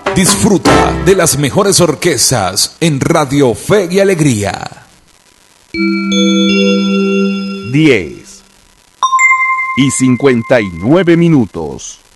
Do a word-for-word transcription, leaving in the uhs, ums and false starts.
Disfruta de las mejores orquestas en Radio Fe y Alegría. diez y cincuenta y nueve minutos.